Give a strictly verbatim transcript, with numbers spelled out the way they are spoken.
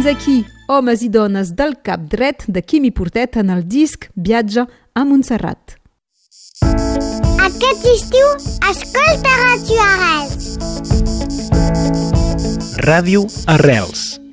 Fins aquí, Homes i dones del cap dret de Quimi Portet en el disc Viatge a Montserrat. Aquest estiu, escolta Ràdio Arrels. Ràdio Arrels.